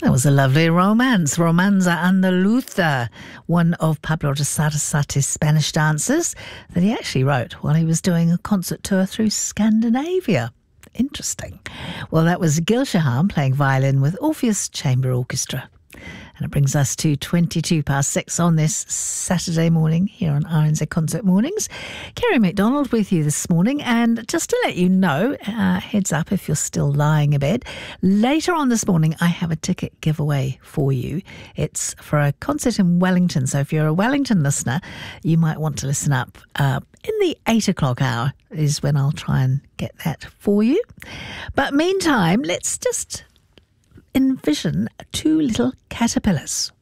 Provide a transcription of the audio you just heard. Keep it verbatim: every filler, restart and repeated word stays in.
That was a lovely romance, Romanza Andaluza, one of Pablo de Sarasate's Spanish dances that he actually wrote while he was doing a concert tour through Scandinavia. Interesting. Well, that was Gil Shahan playing violin with Orpheus Chamber Orchestra. And it brings us to twenty-two past six on this Saturday morning here on R N Z Concert Mornings. Kerry McDonald with you this morning. And just to let you know, uh, heads up if you're still lying abed, later on this morning I have a ticket giveaway for you. It's for a concert in Wellington. So if you're a Wellington listener, you might want to listen up. Uh, in the eight o'clock hour is when I'll try and get that for you. But meantime, let's just envision two little caterpillars.